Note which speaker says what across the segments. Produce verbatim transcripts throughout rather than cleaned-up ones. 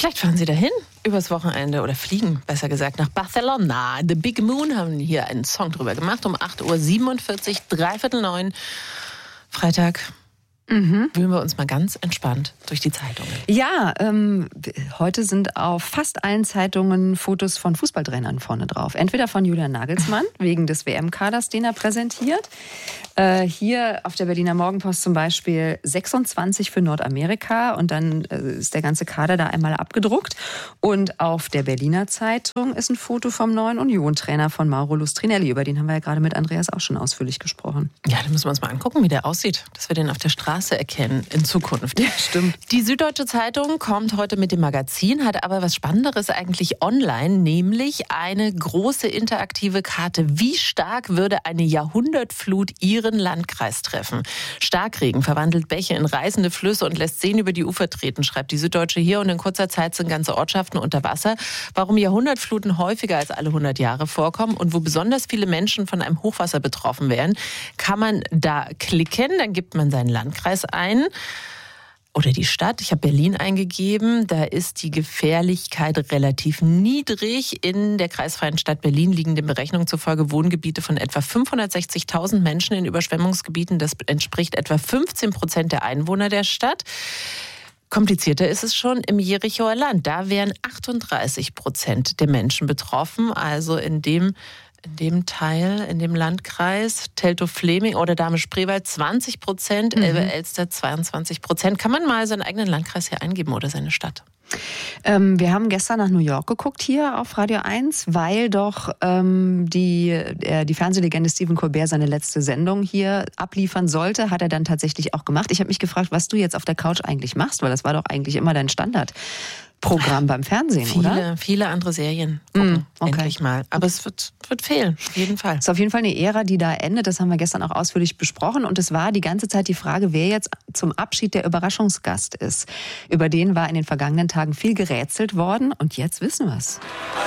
Speaker 1: Vielleicht fahren Sie dahin übers Wochenende oder fliegen, besser gesagt, nach Barcelona. The Big Moon haben hier einen Song drüber gemacht um acht Uhr siebenundvierzig, dreiviertel neun, Freitag. Mhm. Wühlen wir uns mal ganz entspannt durch die Zeitungen.
Speaker 2: Ja, ähm, heute sind auf fast allen Zeitungen Fotos von Fußballtrainern vorne drauf. Entweder von Julian Nagelsmann, wegen des W M-Kaders, den er präsentiert. Äh, hier auf der Berliner Morgenpost zum Beispiel sechsundzwanzig für Nordamerika und dann äh, ist der ganze Kader da einmal abgedruckt. Und auf der Berliner Zeitung ist ein Foto vom neuen Union-Trainer von Mauro Lustrinelli. Über den haben wir ja gerade mit Andreas auch schon ausführlich gesprochen.
Speaker 1: Ja, da müssen wir uns mal angucken, wie der aussieht, dass wir den auf der Straße erkennen in Zukunft.
Speaker 2: Ja, stimmt.
Speaker 1: Die Süddeutsche Zeitung kommt heute mit dem Magazin, hat aber was Spannenderes eigentlich online, nämlich eine große interaktive Karte. Wie stark würde eine Jahrhundertflut Ihren Landkreis treffen? Starkregen verwandelt Bäche in reißende Flüsse und lässt Seen über die Ufer treten, schreibt die Süddeutsche hier. Und in kurzer Zeit sind ganze Ortschaften unter Wasser. Warum Jahrhundertfluten häufiger als alle hundert Jahre vorkommen und wo besonders viele Menschen von einem Hochwasser betroffen wären, kann man da klicken. Dann gibt man seinen Landkreis ein oder die Stadt. Ich habe Berlin eingegeben. Da ist die Gefährlichkeit relativ niedrig. In der kreisfreien Stadt Berlin liegen den Berechnungen zufolge Wohngebiete von etwa fünfhundertsechzigtausend Menschen in Überschwemmungsgebieten. Das entspricht etwa fünfzehn Prozent der Einwohner der Stadt. Komplizierter ist es schon im Jerichoer Land. Da wären achtunddreißig Prozent der Menschen betroffen. Also in dem In dem Teil, in dem Landkreis, Teltow-Fleming oder Dahme-Spreewald zwanzig Prozent, mhm. Elbe-Elster zweiundzwanzig Prozent. Kann man mal seinen eigenen Landkreis hier eingeben oder seine Stadt?
Speaker 2: Ähm, wir haben gestern nach New York geguckt hier auf Radio eins, weil doch ähm, die, äh, die Fernsehlegende Stephen Colbert seine letzte Sendung hier abliefern sollte. Hat er dann tatsächlich auch gemacht. Ich habe mich gefragt, was du jetzt auf der Couch eigentlich machst, weil das war doch eigentlich immer dein Standard. Programm beim Fernsehen,
Speaker 1: viele,
Speaker 2: oder?
Speaker 1: Viele andere Serien gucken,
Speaker 2: mm, okay.
Speaker 1: endlich mal. Aber es wird, wird fehlen, auf jeden Fall.
Speaker 2: Es ist auf jeden Fall eine Ära, die da endet. Das haben wir gestern auch ausführlich besprochen. Und es war die ganze Zeit die Frage, wer jetzt zum Abschied der Überraschungsgast ist. Über den war in den vergangenen Tagen viel gerätselt worden. Und jetzt wissen wir es.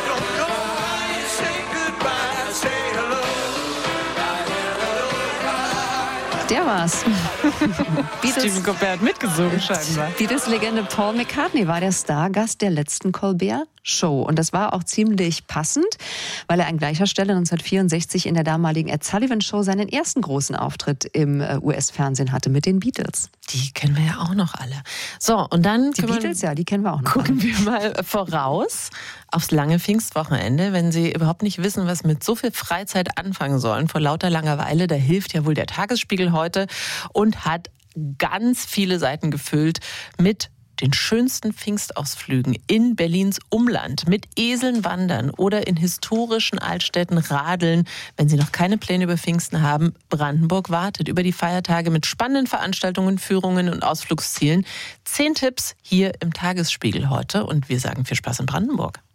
Speaker 2: Der war's.
Speaker 1: Stephen Colbert hat mitgesungen scheinbar.
Speaker 2: Beatles-Legende Paul McCartney war der Stargast der letzten Colbert-Show. Und das war auch ziemlich passend, weil er an gleicher Stelle neunzehnhundertvierundsechzig in der damaligen Ed Sullivan Show seinen ersten großen Auftritt im U S-Fernsehen hatte mit den Beatles.
Speaker 1: Die kennen wir ja auch noch alle. So, und dann...
Speaker 2: Die Beatles, ja, die kennen wir auch noch.
Speaker 1: Gucken wir mal voraus aufs lange Pfingstwochenende. Wenn Sie überhaupt nicht wissen, was mit so viel Freizeit anfangen sollen, vor lauter Langeweile, da hilft ja wohl der Tagesspiegel heute und hat ganz viele Seiten gefüllt mit den schönsten Pfingstausflügen in Berlins Umland, mit Eseln wandern oder in historischen Altstädten radeln. Wenn Sie noch keine Pläne über Pfingsten haben, Brandenburg wartet über die Feiertage mit spannenden Veranstaltungen, Führungen und Ausflugszielen. Zehn Tipps hier im Tagesspiegel heute und wir sagen viel Spaß in Brandenburg.